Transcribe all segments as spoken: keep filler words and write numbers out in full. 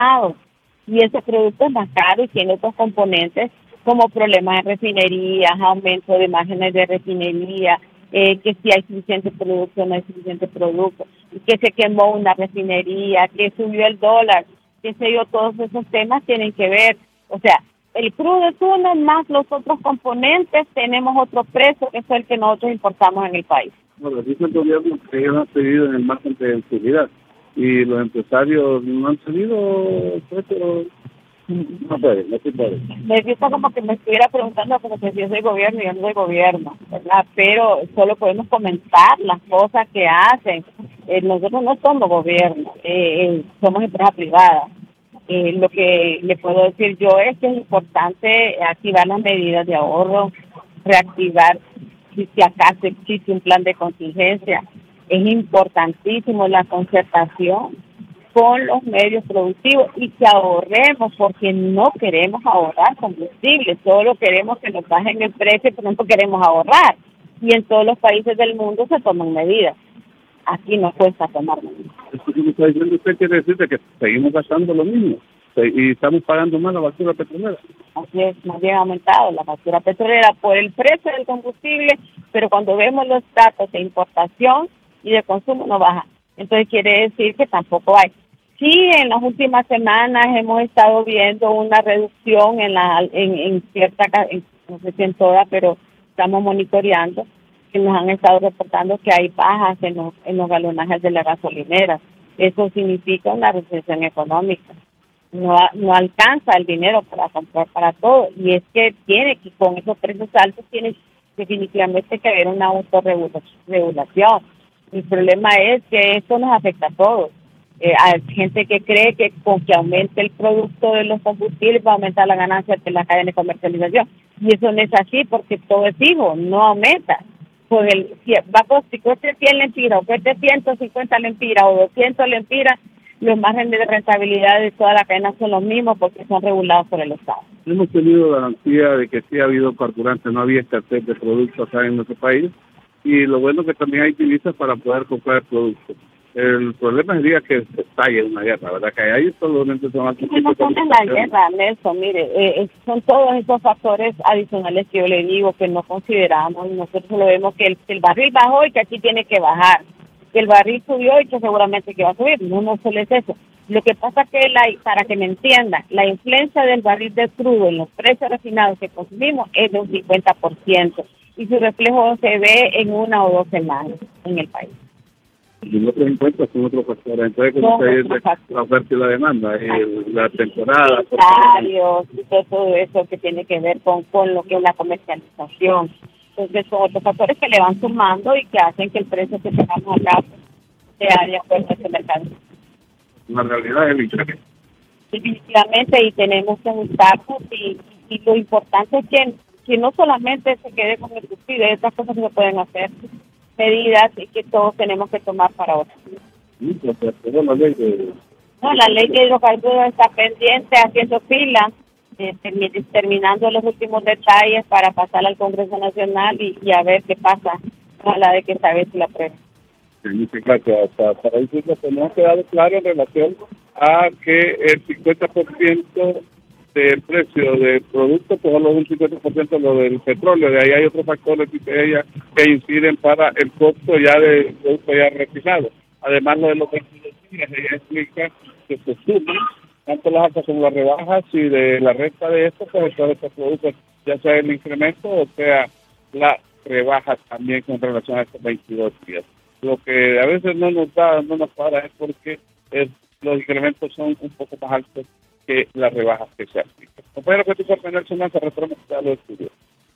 y ese producto es más caro y tiene otros componentes como problemas de refinerías, aumento de márgenes de refinería, eh, que si hay suficiente producto, no hay suficiente producto, que se quemó una refinería, que subió el dólar, que se dio, todos esos temas tienen que ver, o sea, el crudo es uno, más los otros componentes, tenemos otro precio que es el que nosotros importamos en el país. Bueno, dice el gobierno que ellos han pedido en el margen de utilidad y los empresarios no han tenido precios. No puede, no se puede. Me gusta como que me estuviera preguntando como que si yo soy gobierno y yo no soy gobierno, ¿verdad? Pero solo podemos comentar las cosas que hacen. Eh, nosotros no somos gobierno, eh, somos empresa privada. Eh, lo que le puedo decir yo es que es importante activar las medidas de ahorro, reactivar si, si acaso existe un plan de contingencia. Es importantísimo la concertación con los medios productivos y que ahorremos, porque no queremos ahorrar combustible, solo queremos que nos bajen el precio, pero no queremos ahorrar. Y en todos los países del mundo se toman medidas. Aquí no cuesta tomar medidas. Esto que me está diciendo usted quiere decir que seguimos gastando lo mismo y estamos pagando más la factura petrolera. Así es, más bien ha aumentado la factura petrolera por el precio del combustible, pero cuando vemos los datos de importación y de consumo no baja. Entonces quiere decir que tampoco hay. Sí, en las últimas semanas hemos estado viendo una reducción en la en, en cierta, en, no sé si en toda, pero estamos monitoreando, que nos han estado reportando que hay bajas en los, en los galonajes de la gasolinera. Eso significa una recesión económica. No, no alcanza el dinero para comprar para todo, y es que tiene que, con esos precios altos, tiene definitivamente que haber una autorregulación. El problema es que esto nos afecta a todos. Eh, hay gente que cree que con que aumente el producto de los combustibles va a aumentar la ganancia de la cadena de comercialización. Y eso no es así, porque todo es fijo, no aumenta. Con el, si va a si cueste cien lempiras, o cueste ciento cincuenta lempiras, o doscientos lempiras, los márgenes de rentabilidad de toda la cadena son los mismos porque son regulados por el Estado. Hemos tenido garantía de que sí ha habido carburante, no había escasez de productos acá en nuestro país, y lo bueno es que también hay divisas para poder comprar el producto. El problema sería que se estalle una guerra, ¿verdad? Que ahí solamente son aquí. No son en la guerra, Nelson, mire, eh, son todos esos factores adicionales que yo le digo que no consideramos, y nosotros lo vemos que el, que el barril bajó y que aquí tiene que bajar, que el barril subió y que seguramente que va a subir. No, no solo es eso. Lo que pasa que, la, para que me entiendan, la influencia del barril de crudo en los precios refinados que consumimos es de un cincuenta por ciento, y su reflejo se ve en una o dos semanas en el país. Y los otros impuestos son otros factores. Entonces, como usted dice, la oferta y la demanda, y la temporada. Salarios, y todo eso que tiene que ver con, con lo que es la comercialización. Entonces, son otros factores que le van sumando y que hacen que el precio que tengamos acá sea de acuerdo a ese mercado. La realidad es el interés. Definitivamente, y tenemos que ajustarnos, y, y lo importante es que, que no solamente se quede con el subsidio, hay otras cosas que se pueden hacer, medidas y que todos tenemos que tomar para otras. Sí, pero la ley de... No, la ley de hidrocarburos está pendiente, haciendo fila, eh, termi- terminando los últimos detalles para pasar al Congreso Nacional y, y a ver qué pasa, a la de que sabe si la prueba. Significa que hasta para eso que tenemos quedado claro en relación a que el cincuenta por ciento del precio del producto, pues solo un cincuenta por ciento lo del petróleo, de ahí hay otros factores que, que inciden para el costo ya del producto ya refinado. Además, lo de los veintidós días, ella explica que se suman tanto las altas como las rebajas, y de la renta de esto, pues todos estos productos, ya sea el incremento o sea la rebaja también con relación a estos veintidós días. Lo que a veces no nos da, no nos para es porque es, los incrementos son un poco más altos que las rebajas que se aplican. Compañero, que tú por tener su lanza, retorno a los estudios.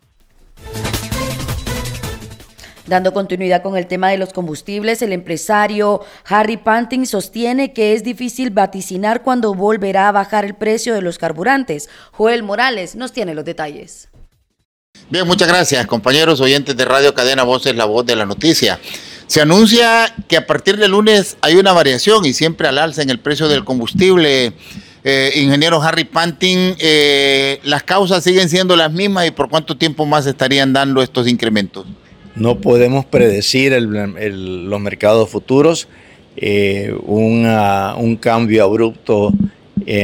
Dando continuidad con el tema de los combustibles, el empresario Harry Panting sostiene que es difícil vaticinar cuándo volverá a bajar el precio de los carburantes. Joel Morales nos tiene los detalles. Bien, muchas gracias, compañeros oyentes de Radio Cadena Voces, la voz de la noticia. Se anuncia que a partir del lunes hay una variación y siempre al alza en el precio del combustible. Eh, ingeniero Harry Panting, eh, ¿las causas siguen siendo las mismas y por cuánto tiempo más estarían dando estos incrementos? No podemos predecir el, el, los mercados futuros. Eh, una, un cambio abrupto